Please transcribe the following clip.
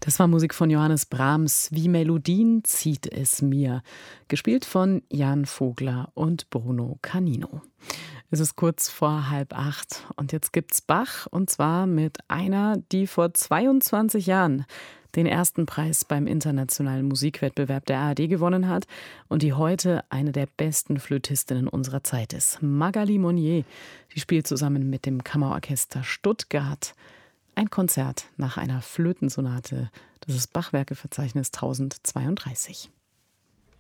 Das war Musik von Johannes Brahms. Wie Melodien zieht es mir. Gespielt von Jan Vogler und Bruno Canino. Es ist kurz vor 7:30 und jetzt gibt's Bach, und zwar mit einer, die vor 22 Jahren den ersten Preis beim internationalen Musikwettbewerb der ARD gewonnen hat und die heute eine der besten Flötistinnen unserer Zeit ist. Magali Monnier, die spielt zusammen mit dem Kammerorchester Stuttgart ein Konzert nach einer Flötensonate. Das ist Bachwerkeverzeichnis 1032.